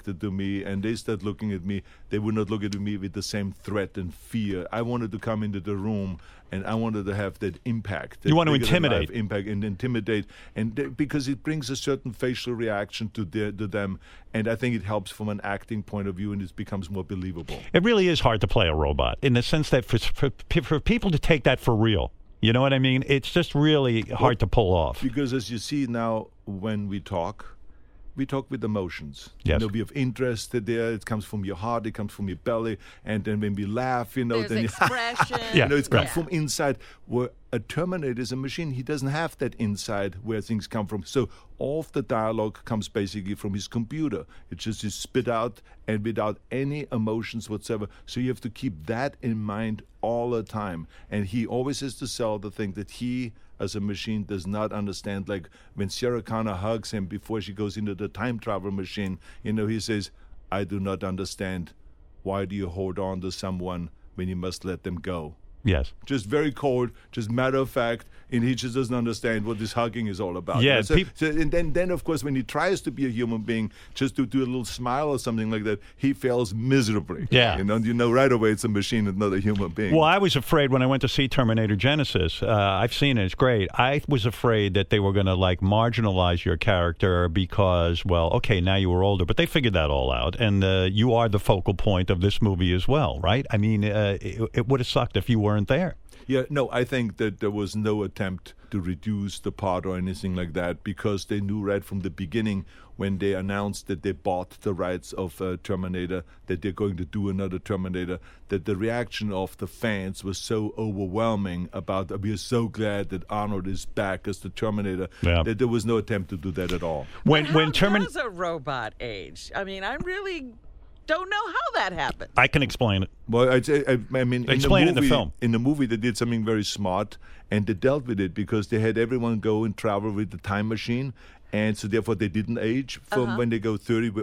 attracted to me and they start looking at me, they would not look at me with the same threat and fear. I wanted to come into the room and I wanted to have that impact. That you want to bigger than intimidate. life impact and intimidate, and because it brings a certain facial reaction to them, and I think it helps from an acting point of view, and it becomes more believable. It really is hard to play a robot in the sense that for people to take that for real, you know what I mean? It's just really hard to pull off. Because as you see now, when we talk with emotions. Yes. We have interest there. It comes from your heart. It comes from your belly. And then when we laugh, there's then expression. it comes from inside. Where a Terminator is a machine, he doesn't have that inside where things come from. So all of the dialogue comes basically from his computer. It's just is spit out and without any emotions whatsoever. So you have to keep that in mind all the time. And he always has to sell the thing that he, as a machine, does not understand. Like when Sarah Connor hugs him before she goes into the time travel machine, he says, I do not understand. Why do you hold on to someone when you must let them go? Yes. Just very cold, just matter of fact, and he just doesn't understand what this hugging is all about. Yeah. And then, of course, when he tries to be a human being, just to do a little smile or something like that, he fails miserably. Yeah. You know right away it's a machine and not a human being. Well, I was afraid when I went to see Terminator Genesis. I've seen it; it's great. I was afraid that they were going to marginalize your character because, well, okay, now you were older, but they figured that all out, and you are the focal point of this movie as well, right? I mean, it would have sucked if you weren't there. Yeah, no, I think that there was no attempt to reduce the part or anything like that because they knew right from the beginning when they announced that they bought the rights of Terminator, that they're going to do another Terminator, that the reaction of the fans was so overwhelming about, we are so glad that Arnold is back as the Terminator, that there was no attempt to do that at all. When does a robot age? I mean, I really don't know how that happened. I can explain it. Well, I mean, explain it in the film. In the movie, they did something very smart, and they dealt with it because they had everyone go and travel with the time machine, and so therefore they didn't age from when they go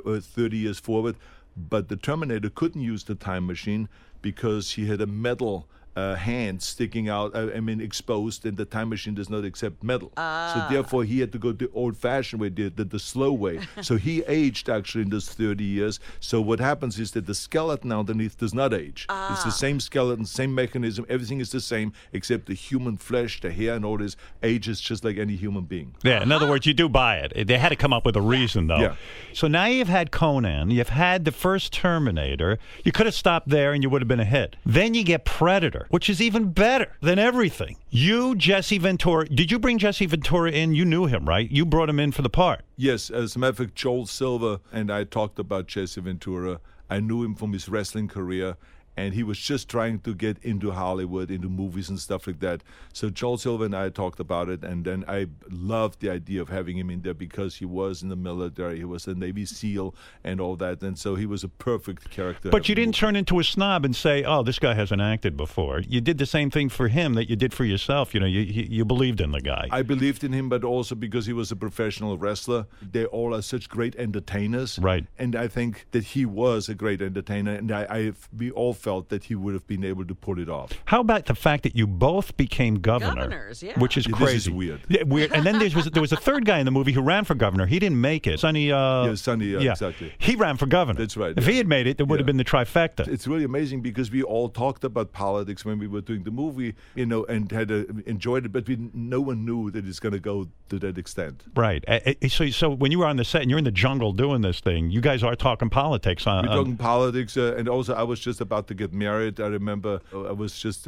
30 years forward. But the Terminator couldn't use the time machine because he had a metal hand sticking out, exposed, and the time machine does not accept metal. So therefore he had to go the old-fashioned way, the slow way. So he aged actually in those 30 years. So what happens is that the skeleton underneath does not age. It's the same skeleton, same mechanism, everything is the same, except the human flesh, the hair and all this ages just like any human being. Yeah, in other words, you do buy it. They had to come up with a reason, though. Yeah. So now you've had Conan, you've had the first Terminator. You could have stopped there and you would have been a hit. Then you get Predator, which is even better than everything. You, Jesse Ventura, did you bring Jesse Ventura in? You knew him, right? You brought him in for the part. Yes, as a matter of fact, Joel Silver and I talked about Jesse Ventura. I knew him from his wrestling career, and he was just trying to get into Hollywood, into movies and stuff like that. So Joel Silver and I talked about it, and then I loved the idea of having him in there because he was in the military, he was a Navy SEAL and all that, and so he was a perfect character. But you didn't turn into a snob and say, oh, this guy hasn't acted before. You did the same thing for him that you did for yourself. You believed in the guy. I believed in him, but also because he was a professional wrestler. They all are such great entertainers. Right. And I think that he was a great entertainer, and we all felt that he would have been able to pull it off. How about the fact that you both became governors, yeah. which is crazy. This is weird. Yeah, weird. And then there was a third guy in the movie who ran for governor. He didn't make it. Sonny. Sonny, exactly. He ran for governor. That's right. If he had made it, there would have been the trifecta. It's really amazing because we all talked about politics when we were doing the movie, and had enjoyed it, but no one knew that it's going to go to that extent. Right. So when you were on the set and you're in the jungle doing this thing, you guys are talking politics. We're talking politics, and also I was just about to get married. I remember I was just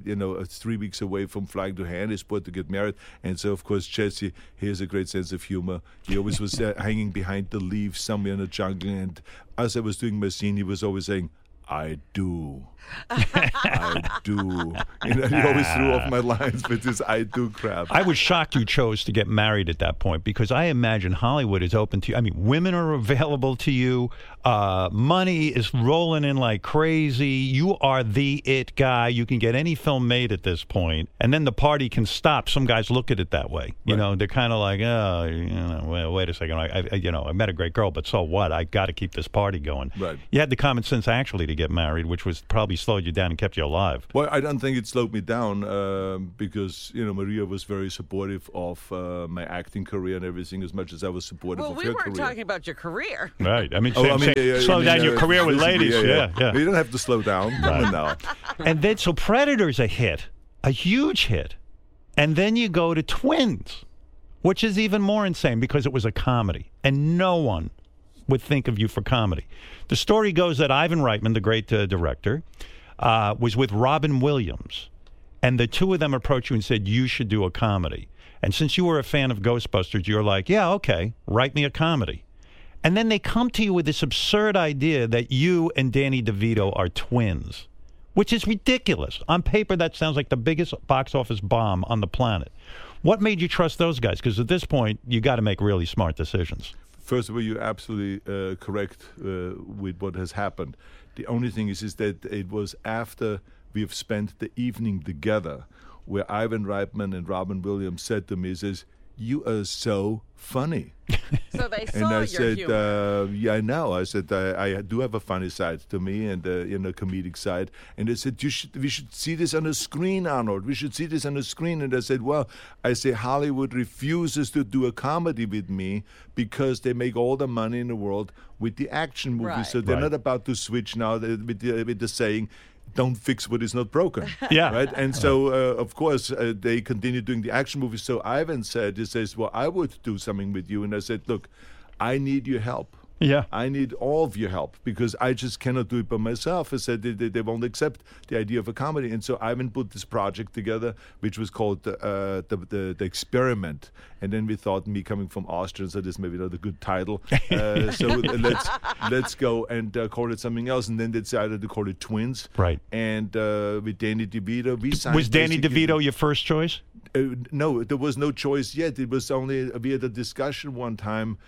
3 weeks away from flying to Johannesburg to get married, and so of course Jesse, he has a great sense of humor. He always was hanging behind the leaves somewhere in the jungle, and as I was doing my scene, he was always saying, I do. I do. He always threw off my lines with this I do crap. I was shocked you chose to get married at that point because I imagine Hollywood is open to you. I mean, women are available to you. Money is rolling in like crazy. You are the it guy. You can get any film made at this point, and then the party can stop. Some guys look at it that way. You know, they're kind of like, well, wait a second. I met a great girl, but so what? I got to keep this party going. Right. You had the common sense actually to get married, which was probably slowed you down and kept you alive. Well, I don't think it slowed me down because, Maria was very supportive of my acting career and everything as much as I was supportive of her career. Well, we weren't talking about your career. Right. I mean, yeah, slow down your career with ladies. Yeah. You don't have to slow down. Right. No. And then, so Predator's a hit, a huge hit. And then you go to Twins, which is even more insane because it was a comedy. And no one would think of you for comedy. The story goes that Ivan Reitman, the great director, was with Robin Williams. And the two of them approached you and said, you should do a comedy. And since you were a fan of Ghostbusters, you're like, yeah, okay, write me a comedy. And then they come to you with this absurd idea that you and Danny DeVito are twins, which is ridiculous. On paper, that sounds like the biggest box office bomb on the planet. What made you trust those guys? Because at this point, you got to make really smart decisions. First of all, you're absolutely correct with what has happened. The only thing is that it was after we've spent the evening together where Ivan Reitman and Robin Williams said to me, says, you are so funny. So they saw and I your said, humor. yeah, I know. I said, I do have a funny side to me and a comedic side. And they said, we should see this on a screen, Arnold. We should see this on a screen. And I said, well, Hollywood refuses to do a comedy with me because they make all the money in the world with the action movies. Right. So they're not about to switch now with the saying, don't fix what is not broken. Yeah. Right? And so, of course, they continue doing the action movies. So Ivan he says, well, I would do something with you. And I said, look, I need your help. Yeah. I need all of your help because I just cannot do it by myself. I said they won't accept the idea of a comedy. And so Ivan put this project together, which was called the Experiment. And then we thought, me coming from Austria, so this may be not a good title. So let's go and call it something else. And then they decided to call it Twins. Right. And with Danny DeVito, we signed. Was Danny DeVito your first choice? No, there was no choice yet. It was only we had a discussion one time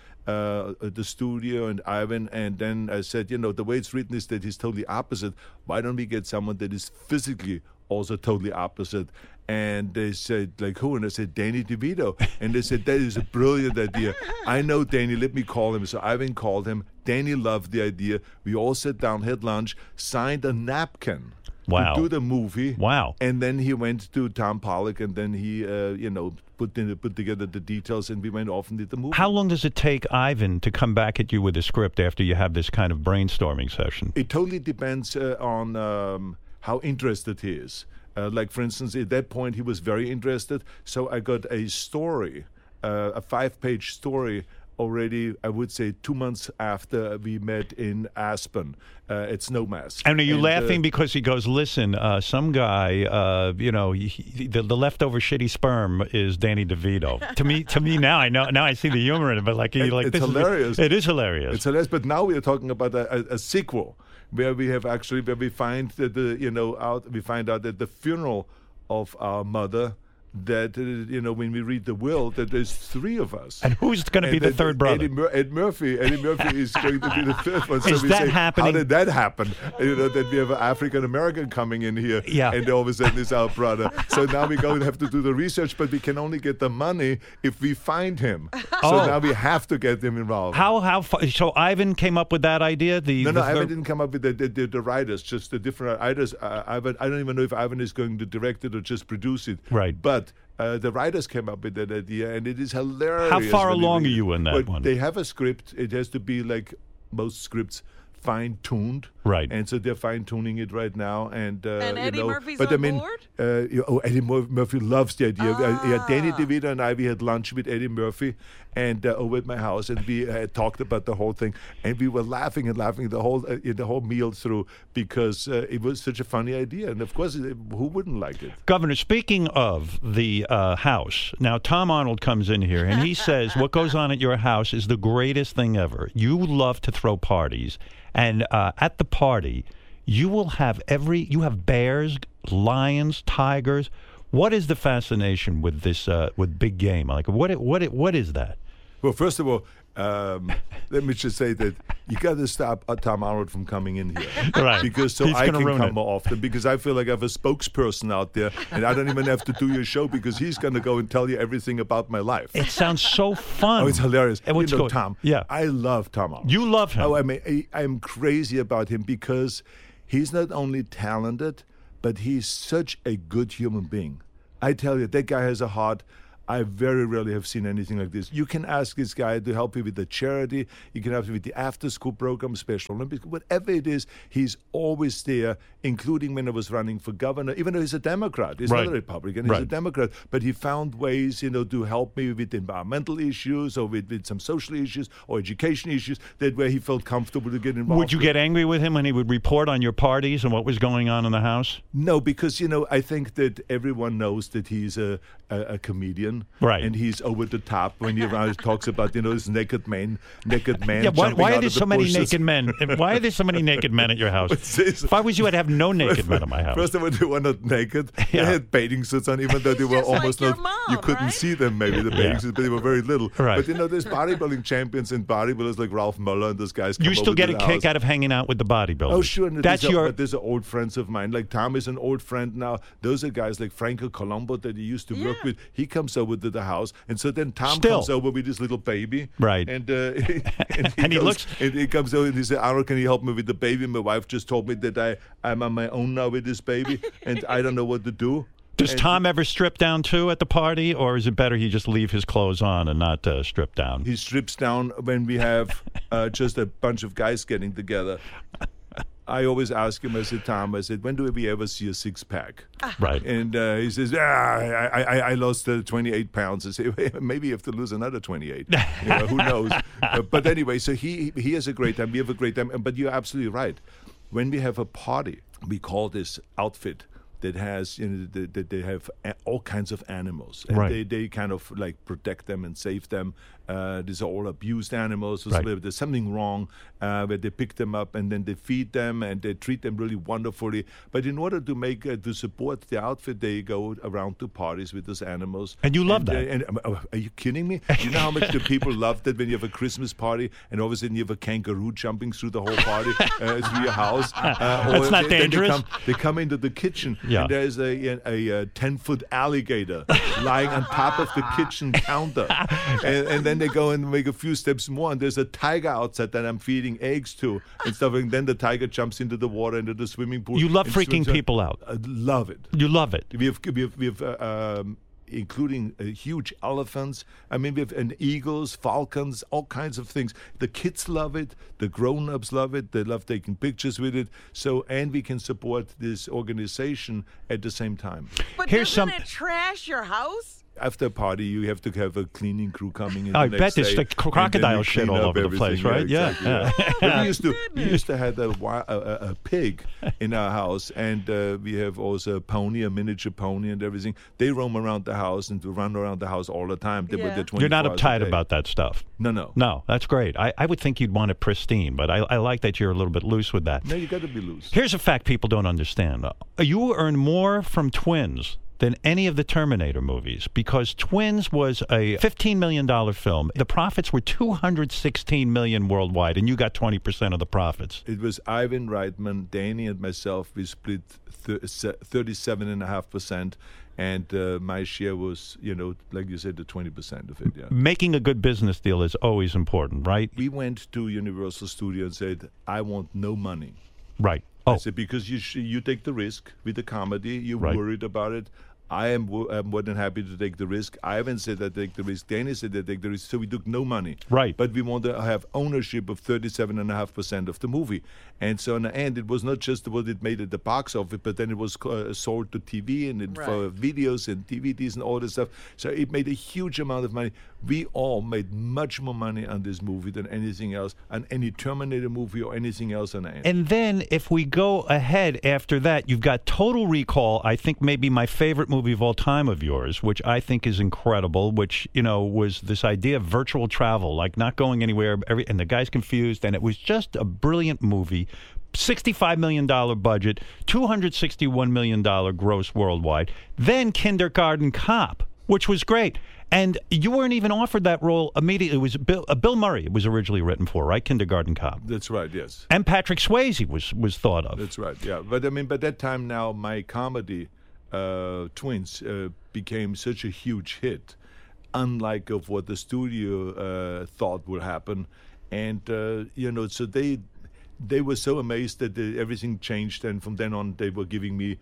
at the studio and Ivan, and then I said, the way it's written is that he's totally opposite. Why don't we get someone that is physically also totally opposite? And they said, like, who? And I said, Danny DeVito. And they said, that is a brilliant idea. I know Danny, let me call him. So Ivan called him. Danny loved the idea. We all sat down, had lunch, signed a napkin. Wow. To do the movie. Wow. And then he went to Tom Pollock, and then he, put together the details, and we went off and did the movie. How long does it take Ivan to come back at you with a script after you have this kind of brainstorming session? It totally depends on how interested he is. Like, for instance, at that point, he was very interested. So I got a story, a 5-page story already, I would say, 2 months after we met in Aspen at Snowmass. And are you laughing because he goes, listen, some guy, the leftover shitty sperm is Danny DeVito. to me now, I see the humor in it, but it's hilarious. It is hilarious. It's hilarious, but now we are talking about a sequel where we find that we find out that the funeral of our mother, that when we read the will, that there's 3 of us. And who's going to be the third brother? Eddie Murphy is going to be the 5th one. So is that happening? How did that happen? That we have an African American coming in here, and all of a sudden it's our brother. So now we're going to have to do the research, but we can only get the money if we find him. So now we have to get him involved. So Ivan came up with that idea? No, Ivan didn't come up with the writers, just the different writers. Ivan, I don't even know if Ivan is going to direct it or just produce it. Right. But the writers came up with that idea, and it is hilarious. How far along are you in that one? They have a script. It has to be like most scripts, fine-tuned. Right. And so they're fine-tuning it right now. And Eddie Murphy's on board? Eddie Murphy loves the idea. Danny DeVito and I, we had lunch with Eddie Murphy and over at my house, and we talked about the whole thing. And we were laughing the whole meal through because it was such a funny idea. And, of course, who wouldn't like it? Governor, speaking of the house, now Tom Arnold comes in here, and he says what goes on at your house is the greatest thing ever. You love to throw parties. And at the party, you will have you have bears, lions, tigers. What is the fascination with this with big game? Like what is that? Well, first of all, let me just say that you got to stop Tom Arnold from coming in here, right? Because He's I can come it. more often. Because I feel like I have a spokesperson out there, and I don't even have to do your show because he's going to go and tell you everything about my life. It sounds so fun. Oh, it's hilarious. And Tom. Yeah, I love Tom Arnold. You love him. Oh, I'm crazy about him because he's not only talented, but he's such a good human being. I tell you, that guy has a heart. I very rarely have seen anything like this. You can ask this guy to help you with the charity. You can help you with the after-school program, Special Olympics, whatever it is. He's always there, including when I was running for governor. Even though he's a Democrat, he's not a Republican. He's a Democrat, but he found ways, to help me with environmental issues or with some social issues or education issues that where he felt comfortable to get involved. Would you get angry with him when he would report on your parties and what was going on in the House? No, because I think that everyone knows that he's a comedian. Right. And he's over the top when he talks about, this naked man. Yeah, why are there so many naked men? Why are there so many naked men at your house? If I was you, I'd have no naked men at my house. First of all, they were not naked. Yeah. They had bathing suits on, even though they were almost like not. your You mom, couldn't right? see them, maybe, the bathing suits, but they were very little. Right. But, there's bodybuilding champions and bodybuilders like Ralph Muller and those guys. You still get a kick out of hanging out with the bodybuilders. Oh, sure. And That's but these are old friends of mine. Like Tom is an old friend now. Those are guys like Franco Colombo that he used to work with. He comes over to the house. And so then Tom comes over with his little baby. Right. And, he comes over and he says, Arnold, can you help me with the baby? My wife just told me that I'm on my own now with this baby. And I don't know what to do. Does Tom ever strip down too at the party, or is it better he just leave his clothes on and not strip down? He strips down when we have just a bunch of guys getting together. I always ask him, I said, Tom, when do we ever see a six-pack? Right. And he says, I lost 28 pounds. I say, well, maybe you have to lose another 28. Who knows? But anyway, so he has a great time. We have a great time. But you're absolutely right. When we have a party, we call this outfit that has, that they have all kinds of animals. And they kind of like protect them and save them. These are all abused animals. So there's something wrong where they pick them up and then they feed them and they treat them really wonderfully. But in order to make to support the outfit, they go around to parties with those animals. And you love that. Are you kidding me? You know how much the people love that when you have a Christmas party and all of a sudden you have a kangaroo jumping through the whole party through your house. That's not dangerous. They come into the kitchen. Yeah. And there's a 10-foot alligator lying on top of the kitchen counter. And then they go and make a few steps more, and there's a tiger outside that I'm feeding eggs to and stuff. And then the tiger jumps into the water, into the swimming pool. You love freaking people out. I love it. You love it. We have including huge elephants. I mean, we have eagles, falcons, all kinds of things. The kids love it. The grown-ups love it. They love taking pictures with it. So, and we can support this organization at the same time. But doesn't it trash your house? After a party, you have to have a cleaning crew coming in. I the bet next there's day, like crocodile shit all over the place, right? Yeah, exactly. Yeah. We used to have a pig in our house, and we have also a pony, a miniature pony, and everything. They roam around the house and run around the house all the time. They're 24 You're not hours uptight a day. about that stuff. No. No, that's great. I would think you'd want it pristine, but I like that you're a little bit loose with that. No, you got to be loose. Here's a fact people don't understand. You earn more from Twins than any of the Terminator movies, because Twins was a $15 million film. The profits were $216 million worldwide, and you got 20% of the profits. It was Ivan Reitman, Danny, and myself. We split 37.5%, and my share was, like you said, the 20% of it. Yeah. Making a good business deal is always important, right? We went to Universal Studios and said, I want no money. Right. I said, because you take the risk with the comedy, you're worried about it. I am more than happy to take the risk. Ivan said I take the risk. Danny said I take the risk. So we took no money. Right. But we want to have ownership of 37.5% of the movie. And so in the end, it was not just what it made at the box office, but then it was sold to TV and for videos and DVDs and all this stuff. So it made a huge amount of money. We all made much more money on this movie than anything else, on any Terminator movie or anything else on the end. And then if we go ahead after that, you've got Total Recall, I think maybe my favorite movie of all time of yours, which I think is incredible, which, was this idea of virtual travel, like not going anywhere, and the guy's confused, and it was just a brilliant movie. $65 million budget, $261 million gross worldwide. Then Kindergarten Cop, which was great. And you weren't even offered that role immediately. It was Bill Murray. It was originally written for, right? Kindergarten Cop. That's right, yes. And Patrick Swayze was thought of. That's right, yeah. But I mean, by that time now, my comedy, Twins, became such a huge hit, unlike of what the studio thought would happen. And, so they they were so amazed that everything changed, and from then on, they were giving me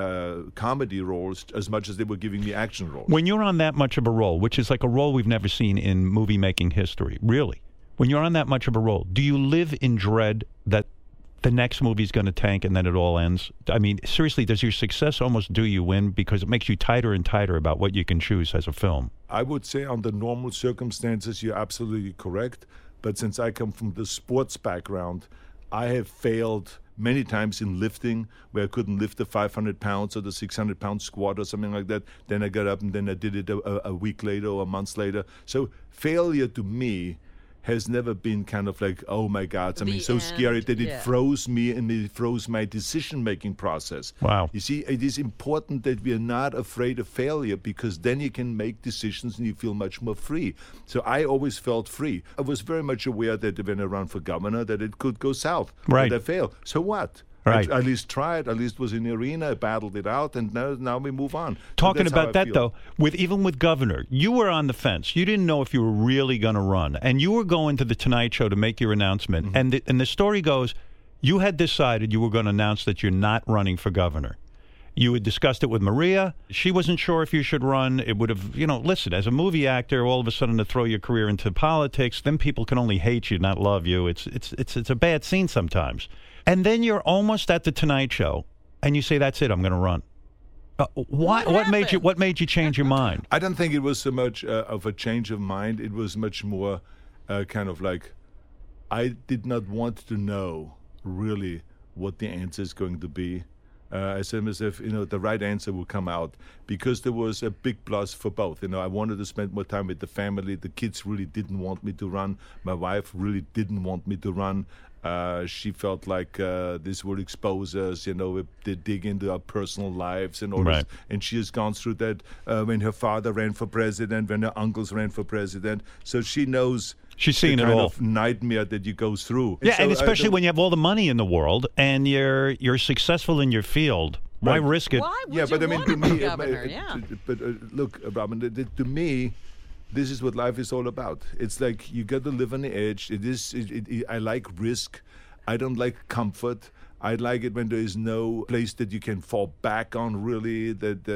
comedy roles as much as they were giving me action roles. When you're on that much of a role, which is like a role we've never seen in movie-making history, really, when you're on that much of a role, do you live in dread that the next movie's going to tank and then it all ends? I mean, seriously, does your success almost do you in because it makes you tighter and tighter about what you can choose as a film? I would say under normal circumstances, you're absolutely correct. But since I come from the sports background, I have failed many times in lifting where I couldn't lift the 500 pounds or the 600-pound squat or something like that. Then I got up and then I did it a week later or a month later. So failure to me has never been kind of like, oh my God, something so scary that it froze me and it froze my decision-making process. Wow. You see, it is important that we are not afraid of failure because then you can make decisions and you feel much more free. So I always felt free. I was very much aware that when I ran for governor that it could go south. Right. That I fail. So what? Right. I at least tried, at least was in the arena, I battled it out, and now we move on. Talking So that's how about I that, feel. though, even with governor, you were on the fence. You didn't know if you were really going to run. And you were going to the Tonight Show to make your announcement. Mm-hmm. And the story goes, you had decided you were going to announce that you're not running for governor. You had discussed it with Maria. She wasn't sure if you should run. It would have, listen, as a movie actor, all of a sudden to throw your career into politics, then people can only hate you, not love you. It's a bad scene sometimes. And then you're almost at the Tonight Show, and you say, "That's it, I'm going to run." What made you change your mind? I don't think it was so much of a change of mind. It was much more kind of like I did not want to know really what the answer is going to be. I said to myself, the right answer will come out because there was a big plus for both. I wanted to spend more time with the family. The kids really didn't want me to run. My wife really didn't want me to run. She felt like this would expose us, they dig into our personal lives and all Right. this. And she has gone through that when her father ran for president, when her uncles ran for president. So she knows She's seen the it kind all. of nightmare that you go through. Yeah, so and especially when you have all the money in the world and you're successful in your field. Why Right. risk it? Why would Yeah, you but I mean, want to to be me, governor? Yeah. but look, Robin, to me, this is what life is all about. It's like you got to live on the edge. I like risk. I don't like comfort. I like it when there is no place that you can fall back on, really, that,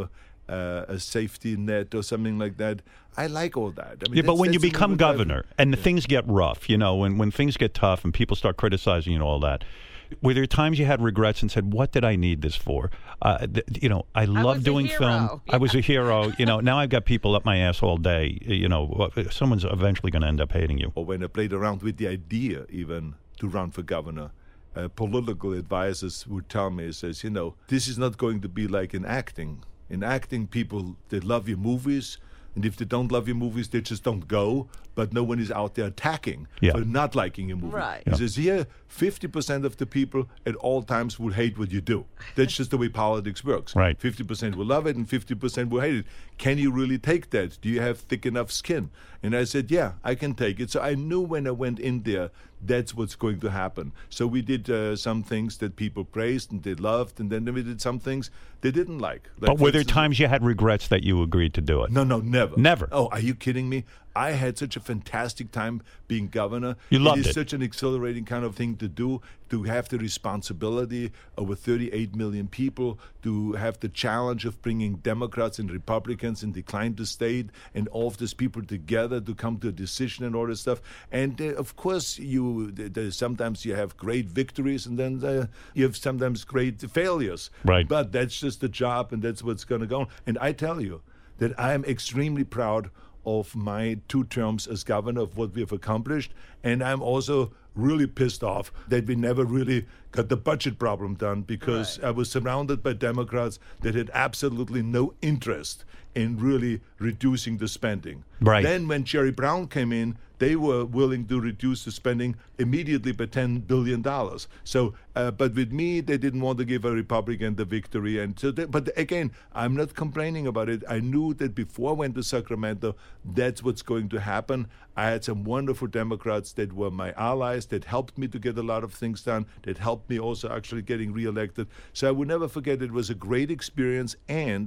a safety net or something like that. I like all that. I mean, Yeah, but when you that's become what I- governor and the things get rough, when things get tough and people start criticizing you and all that, were there times you had regrets and said, what did I need this for? I love was a doing hero. film. I was a hero. Now I've got people up my ass all day. Someone's eventually going to end up hating you. Or when I played around with the idea even to run for governor, political advisors would tell me, says, this is not going to be like in acting. In acting, people, they love your movies, and if they don't love your movies, they just don't go, but no one is out there attacking for not liking your movie. Right. He says, here, 50% of the people at all times will hate what you do. That's just the way politics works. Right. 50% will love it and 50% will hate it. Can you really take that? Do you have thick enough skin? And I said, yeah, I can take it. So I knew when I went in there, that's what's going to happen. So we did some things that people praised and they loved, and then we did some things they didn't like. But for were there instance, times you had regrets that you agreed to do it? No, never. Never? Oh, are you kidding me? I had such a fantastic time being governor. You loved It is it. such an exhilarating kind of thing to do, to have the responsibility over 38 million people, to have the challenge of bringing Democrats and Republicans and decline the state and all of these people together to come to a decision and all this stuff. And of course, sometimes you have great victories and then you have sometimes great failures. Right. But that's just the job and that's what's going to go on. And I tell you that I am extremely proud of my 2 terms as governor, of what we have accomplished. And I'm also really pissed off that we never really got the budget problem done because I was surrounded by Democrats that had absolutely no interest in really reducing the spending. Right. Then when Jerry Brown came in, they were willing to reduce the spending immediately by $10 billion. So, but with me, they didn't want to give a Republican the victory. And so, but again, I'm not complaining about it. I knew that before I went to Sacramento, that's what's going to happen. I had some wonderful Democrats that were my allies, that helped me to get a lot of things done, that helped me also actually getting reelected. So I will never forget it was a great experience, and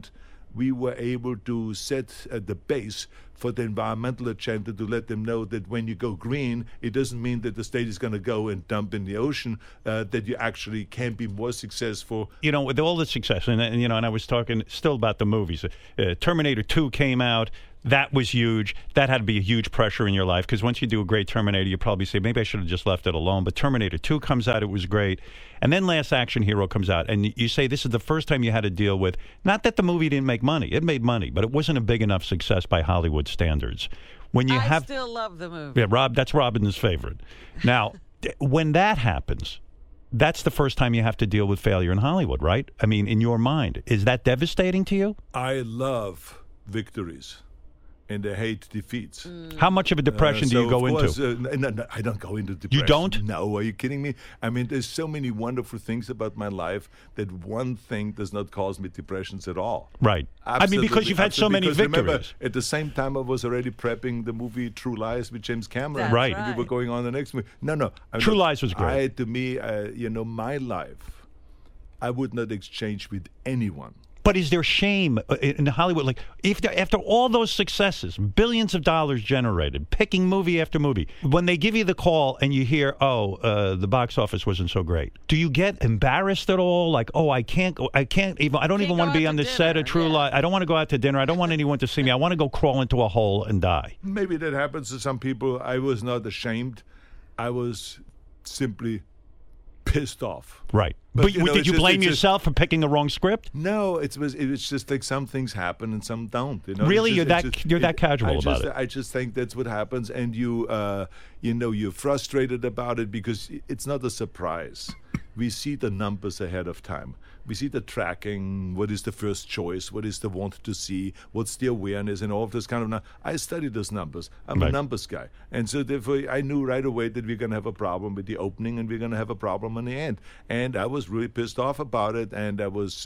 we were able to set the base for the environmental agenda to let them know that when you go green, it doesn't mean that the state is going to go and dump in the ocean, that you actually can be more successful. You know, with all the success, and I was talking still about the movies. Terminator 2 came out. That was huge. That had to be a huge pressure in your life, because once you do a great Terminator, you probably say, maybe I should have just left it alone. But Terminator 2 comes out, it was great. And then Last Action Hero comes out, and you say this is the first time you had to deal with, not that the movie didn't make money. It made money, but it wasn't a big enough success by Hollywood standards. When you I still love the movie. Yeah, that's Robin's favorite. Now, when that happens, that's the first time you have to deal with failure in Hollywood, right? I mean, in your mind. Is that devastating to you? I love victories. And I hate defeats. How much of a depression do you go into? No, I don't go into depression. You don't? No, are you kidding me? I mean, there's so many wonderful things about my life that one thing does not cause me depressions at all. Right. Absolutely, I mean, because you've had so many victories. Remember, at the same time, I was already prepping the movie True Lies with James Cameron. That's right. And we were going on the next movie. No. True Lies was great. To me, my life, I would not exchange with anyone. But is there shame in Hollywood? Like, after all those successes, billions of dollars generated, picking movie after movie, when they give you the call and you hear, the box office wasn't so great, do you get embarrassed at all? Like, I don't even want to be on the set of True Lies. I don't want to go out to dinner. I don't want anyone to see me. I want to go crawl into a hole and die. Maybe that happens to some people. I was not ashamed. I was simply pissed off. Right. But did you blame yourself for picking the wrong script? No, it was just like some things happen and some don't. Really, you're that casual about it. I just think that's what happens, and you're frustrated about it because it's not a surprise. We see the numbers ahead of time. We see the tracking, what is the first choice, what is the want to see, what's the awareness, and all of this kind of. I study those numbers. I'm a numbers guy. And so therefore I knew right away that we're going to have a problem with the opening and we're going to have a problem in the end. And I was really pissed off about it. And I was,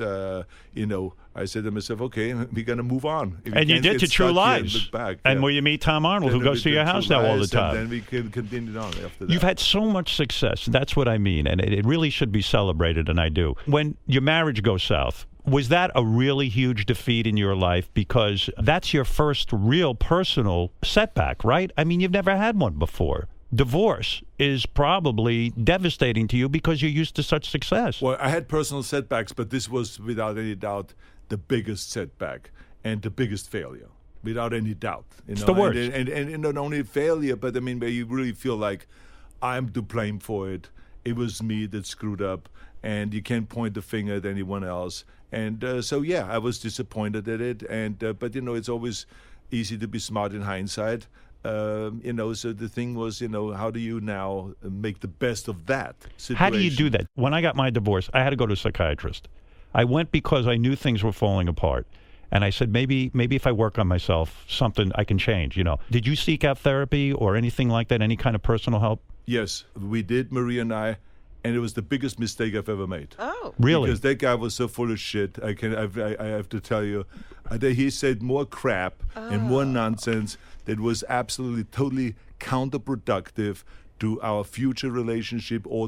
I said to myself, okay, we're going to move on. And you did to True Lies. And where you meet Tom Arnold, who goes to your house now all the time. And then we can continue on after that. You've had so much success. That's what I mean. And it really should be celebrated, and I do. When your marriage goes south, was that a really huge defeat in your life? Because that's your first real personal setback, right? I mean, you've never had one before. Divorce is probably devastating to you because you're used to such success. Well, I had personal setbacks, but this was without any doubt the biggest setback and the biggest failure. Without any doubt. It's the worst. And not only failure, but I mean, where you really feel like I'm to blame for it. It was me that screwed up, and you can't point the finger at anyone else. And I was disappointed at it. And but it's always easy to be smart in hindsight. So the thing was, how do you now make the best of that situation? How do you do that? When I got my divorce, I had to go to a psychiatrist. I went because I knew things were falling apart. And I said, maybe if I work on myself, something I can change, Did you seek out therapy or anything like that, any kind of personal help? Yes, we did, Maria and I, and it was the biggest mistake I've ever made. Oh. Really? Because that guy was so full of shit. I have to tell you, he said more crap and more nonsense that was absolutely, totally counterproductive to our future relationship or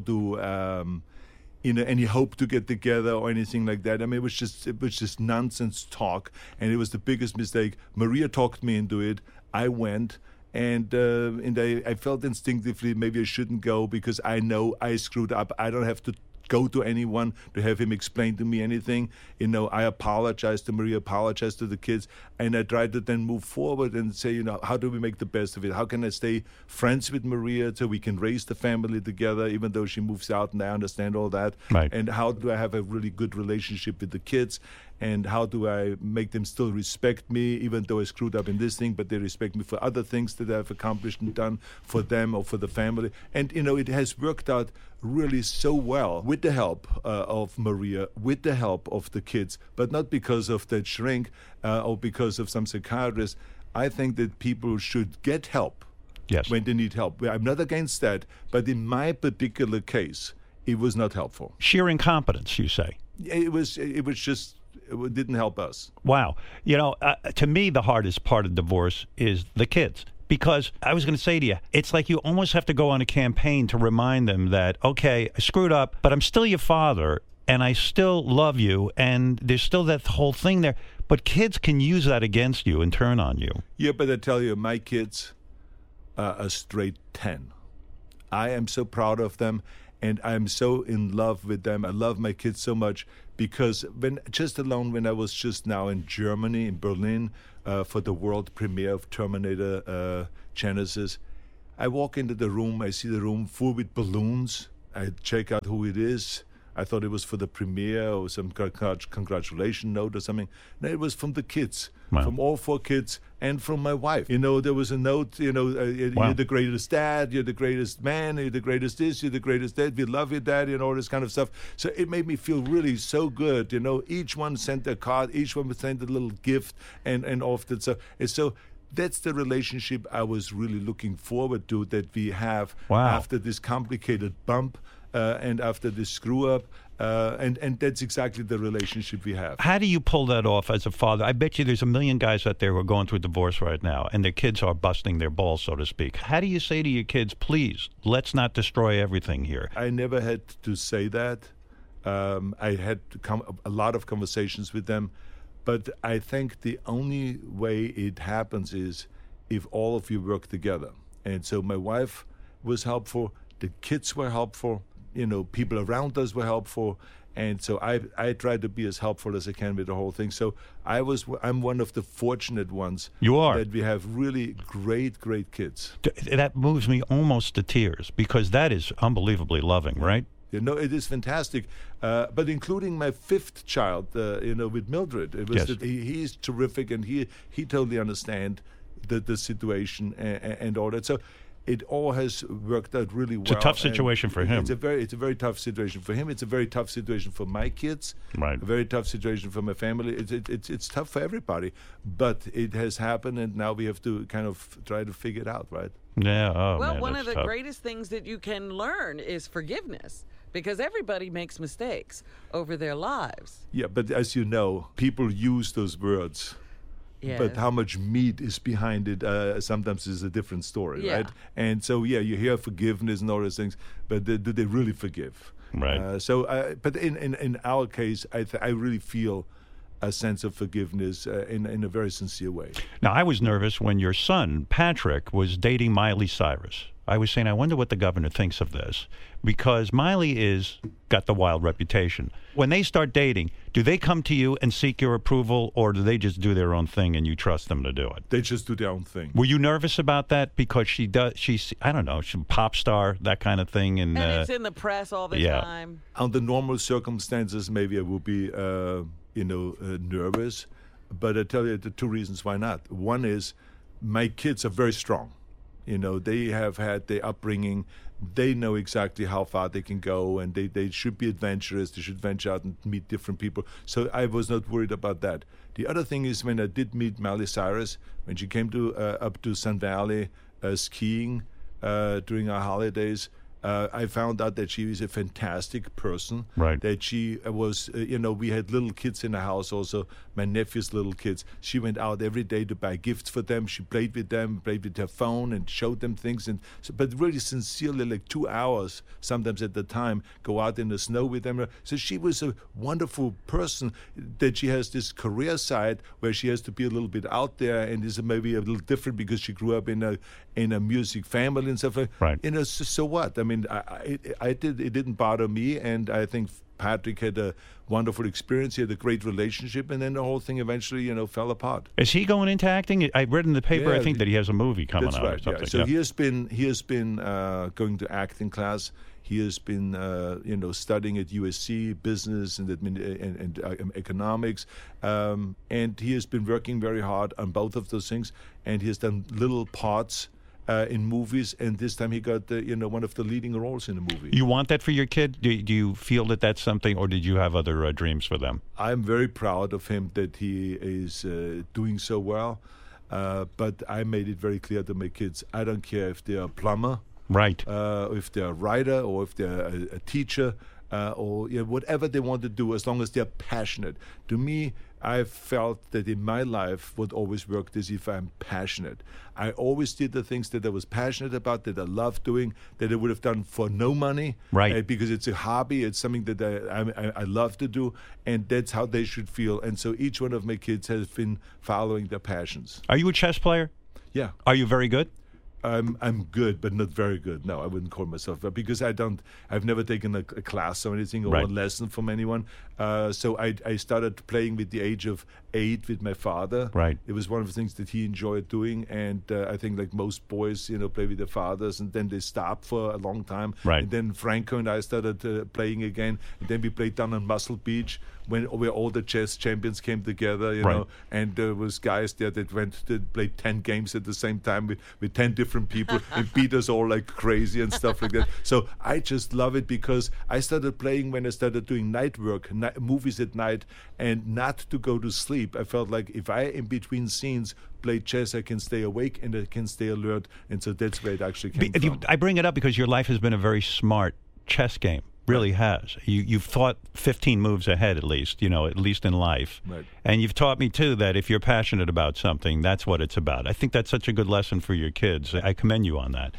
to any hope to get together or anything like that. I mean, it was just nonsense talk, and it was the biggest mistake. Maria talked me into it. I went. And I felt instinctively maybe I shouldn't go because I know I screwed up. I don't have to go to anyone to have him explain to me anything. I apologized to Maria, apologized to the kids, and I tried to then move forward and say, how do we make the best of it? How can I stay friends with Maria so we can raise the family together, even though she moves out, and I understand all that. Right. And how do I have a really good relationship with the kids? And how do I make them still respect me, even though I screwed up in this thing, but they respect me for other things that I've accomplished and done for them or for the family. And, it has worked out really so well with the help of Maria, with the help of the kids, but not because of that shrink or because of some psychiatrist. I think that people should get help when they need help. I'm not against that, but in my particular case, it was not helpful. Sheer incompetence, you say? It was just... It didn't help us. Wow. To me, the hardest part of divorce is the kids. Because I was going to say to you, it's like you almost have to go on a campaign to remind them that, okay, I screwed up, but I'm still your father, and I still love you, and there's still that whole thing there. But kids can use that against you and turn on you. Yeah, but I tell you, my kids are a straight 10. I am so proud of them, and I'm so in love with them. I love my kids so much because when I was just now in Germany, in Berlin, for the world premiere of Terminator Genesis, I walk into the room, I see the room full with balloons. I check out who it is. I thought it was for the premiere or some congratulation note or something. No, it was from the kids, from all 4 kids, and from my wife. You know, there was a note, you know, you're the greatest dad, you're the greatest man, you're the greatest this, you're the greatest that, we love you, Daddy, and all this kind of stuff. So it made me feel really so good, you know. Each one sent a card, each one sent a little gift, and all of that. So that's the relationship I was really looking forward to that we have after this complicated bump. And after this screw up, and that's exactly the relationship we have. How do you pull that off as a father? I bet you there's a million guys out there who are going through divorce right now, and their kids are busting their balls, so to speak. How do you say to your kids, please, let's not destroy everything here? I never had to say that. I had a lot of conversations with them, but I think the only way it happens is if all of you work together. And so my wife was helpful, the kids were helpful, you know, people around us were helpful, and so I tried to be as helpful as I can with the whole thing. So I'm one of the fortunate ones. You are. That we have really great kids. That moves me almost to tears because that is unbelievably loving, right? You know, it is fantastic. But including my 5th child, you know, with Mildred, it was he's terrific, and he totally understands the situation and all that. So it all has worked out really well. It's a tough situation for him. It's a very tough situation for him. It's a very tough situation for my kids. Right. A very tough situation for my family. It's tough for everybody. But it has happened, and now we have to kind of try to figure it out, right? Yeah. Oh, well, man, one of the tough. greatest things that you can learn is forgiveness, because everybody makes mistakes over their lives. Yeah, but as you know, people use those words. Yes. But how much meat is behind it sometimes is a different story, right? And so, you hear forgiveness and all those things, but do they really forgive? Right. But in our case, I really feel a sense of forgiveness in a very sincere way. Now, I was nervous when your son, Patrick, was dating Miley Cyrus. I was saying, I wonder what the governor thinks of this, because Miley got the wild reputation. When they start dating, do they come to you and seek your approval, or do they just do their own thing and you trust them to do it? They just do their own thing. Were you nervous about that? Because she's, I don't know, she's a pop star, that kind of thing. And it's in the press all the time. Under normal circumstances, maybe I would be, nervous. But I tell you the 2 reasons why not. One is my kids are very strong. You know, they have had their upbringing. They know exactly how far they can go, and they should be adventurous. They should venture out and meet different people. So I was not worried about that. The other thing is when I did meet Miley Cyrus, when she came up to Sun Valley skiing during our holidays, I found out that she is a fantastic person. Right. That she was, we had little kids in the house also, my nephew's little kids. She went out every day to buy gifts for them. She played with them, played with her phone and showed them things. But really sincerely, like 2 hours, sometimes at the time, go out in the snow with them. So she was a wonderful person, that she has this career side where she has to be a little bit out there and is maybe a little different because she grew up in a music family and stuff like that. Right. So what? I mean, it didn't bother me, and I think Patrick had a wonderful experience. He had a great relationship, and then the whole thing eventually, fell apart. Is he going into acting? I read in the paper, I think, that he has a movie coming that's out right, or something. Yeah. So he has been going to acting class. He has been studying at USC business and economics, and he has been working very hard on both of those things. And he has done little parts in movies, and this time he got one of the leading roles in the movie. You want that for your kid? Do you feel that that's something, or did you have other dreams for them? I'm very proud of him that he is doing so well, but I made it very clear to my kids, I don't care if they're a plumber, right? If they're a writer or if they're a teacher. or whatever they want to do, as long as they're passionate. To me, I felt that in my life, what always worked is if I'm passionate. I always did the things that I was passionate about, that I loved doing, that I would have done for no money. Right. Because it's a hobby, it's something that I love to do, and that's how they should feel. And so each one of my kids has been following their passions. Are you a chess player? Yeah. Are you very good? I'm good, but not very good. No, I wouldn't call myself that because I've never taken a class or anything or Right. a lesson from anyone. So I started playing with the age of 8 with my father. Right. It was one of the things that he enjoyed doing, and I think like most boys, play with their fathers, and then they stop for a long time. Right. And then Franco and I started playing again, and then we played down on Muscle Beach where all the chess champions came together, Right. and there was guys there that went to play 10 games at the same time with 10 different people and beat us all like crazy and stuff like that. So I just love it because I started playing when I started doing night work, movies at night, and not to go to sleep. I felt like if I, in between scenes, play chess, I can stay awake and I can stay alert, and so that's where it actually came from. I bring it up because your life has been a very smart chess game. Really has. You've thought 15 moves ahead, at least in life. Right. And you've taught me, too, that if you're passionate about something, that's what it's about. I think that's such a good lesson for your kids. I commend you on that.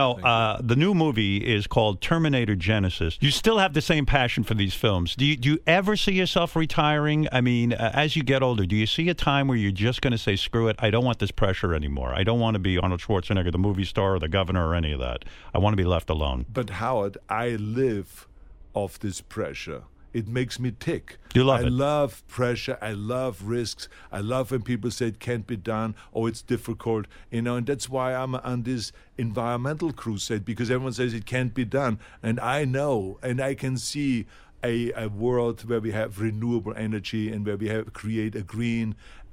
The new movie is called Terminator Genesis. You still have the same passion for these films. Do you ever see yourself retiring? I mean, as you get older, do you see a time where you're just going to say, screw it, I don't want this pressure anymore. I don't want to be Arnold Schwarzenegger, the movie star, or the governor, or any of that. I want to be left alone. But Howard, I live off this pressure. It makes me tick. You love it. I love pressure. I love risks. I love when people say it can't be done or it's difficult, and that's why I'm on this environmental crusade, because everyone says it can't be done. And I know, and I can see a world where we have renewable energy and where we create a green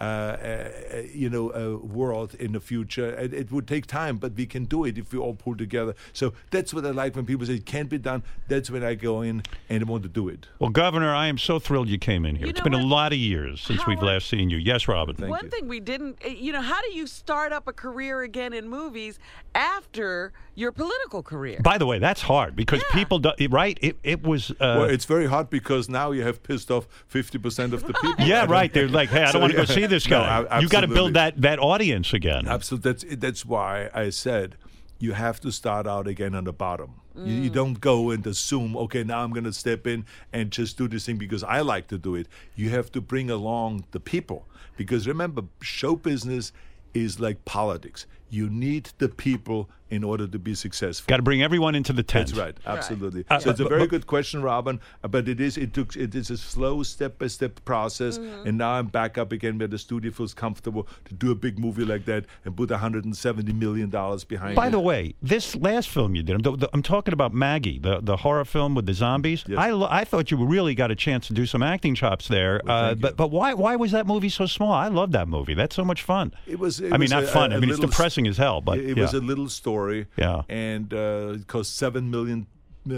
world in the future. It would take time, but we can do it if we all pull together. So that's what I like when people say it can't be done. That's when I go in and I want to do it. Well, Governor, I am so thrilled you came in here. It's been a lot of years since we've last seen you. Yes, Robin. One thing we didn't, how do you start up a career again in movies after your political career? By the way, that's hard because people, right? It was. Well, it's very hard because now you have pissed off 50% of the people. Yeah, right. They're like, hey, I don't want to go see this guy. No, you got to build that audience again. Absolutely. That's why I said you have to start out again on the bottom. You don't go and assume, okay, now I'm going to step in and just do this thing because I like to do it. You have to bring along the people. Because remember, show business is like politics. You need the people in order to be successful. Got to bring everyone into the tent. That's right, absolutely. So it's a very good question, Robin. But it is a slow step-by-step process. And now I'm back up again where the studio feels comfortable to do a big movie like that and put $170 million behind it. By the way, this last film you did, I'm talking about Maggie, the horror film with the zombies. Yes. I thought you really got a chance to do some acting chops there. Well, but why was that movie so small? I love that movie. That's so much fun. It was not fun. It's depressing as hell. But it was a little story. Yeah. And it cost $7 million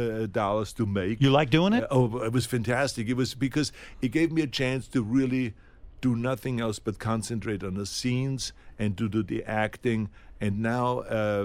to make. You like doing it? It was fantastic. It was because it gave me a chance to really do nothing else but concentrate on the scenes and to do the acting. And now,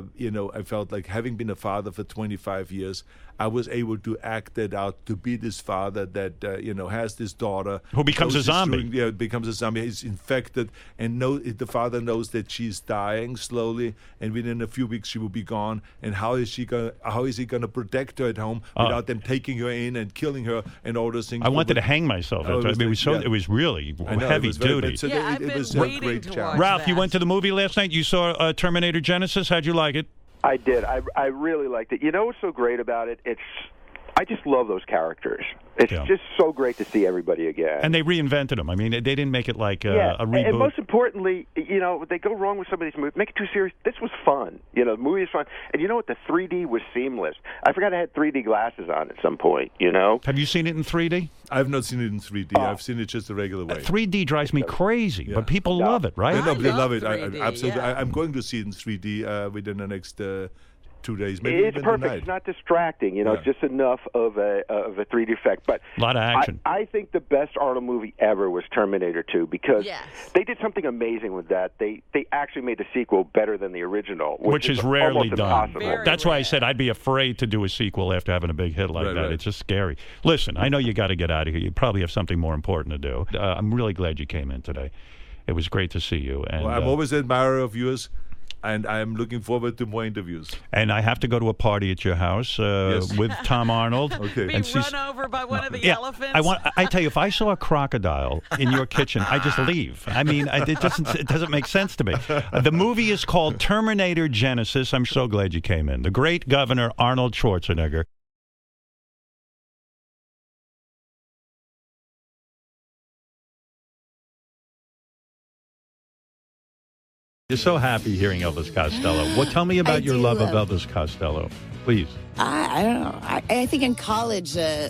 I felt like having been a father for 25 years, I was able to act that out, to be this father that, has this daughter. Who becomes a zombie. Becomes a zombie. He's infected, and the father knows that she's dying slowly, and within a few weeks she will be gone. And how is he going to protect her at home without them taking her in and killing her and all those things? I wanted to hang myself. It was really heavy duty. So I've it been was a waiting great to challenge. watch Ralph, you that. went to the movie last night. You saw Terminator Genesis. How'd you like it? I did. I really liked it. You know what's so great about it? I just love those characters. It's just so great to see everybody again. And they reinvented them. I mean, they didn't make it like a reboot. And most importantly, they go wrong with some of these movies. Make it too serious. This was fun. The movie is fun. And you know what? The 3D was seamless. I forgot I had 3D glasses on at some point, Have you seen it in 3D? I've not seen it in 3D. I've seen it just the regular way. 3D drives me crazy, but people love it, right? No, they love it. 3D, Absolutely. yeah. I'm going to see it in 3D within the next 2 days, maybe It's even perfect. tonight. It's not distracting. You know, it's just enough of a 3D effect. But A lot of action. I think the best Arnold movie ever was Terminator 2 because they did something amazing with that. They actually made the sequel better than the original, which is rarely almost done. impossible. That's why I said I'd be afraid to do a sequel after having a big hit like that. Right. It's just scary. Listen, I know you got to get out of here. You probably have something more important to do. I'm really glad you came in today. It was great to see you. And Well, I'm always an admirer of yours, and I'm looking forward to more interviews. And I have to go to a party at your house with Tom Arnold. Okay. Be And run over by one of the Yeah, elephants. I tell you, if I saw a crocodile in your kitchen, I just leave. I mean, it doesn't make sense to me. The movie is called Terminator Genesis. I'm so glad you came in. The great Governor Arnold Schwarzenegger. You're so happy hearing Elvis Costello. Well, tell me about your love of Elvis Costello, please. I don't know. I think in college,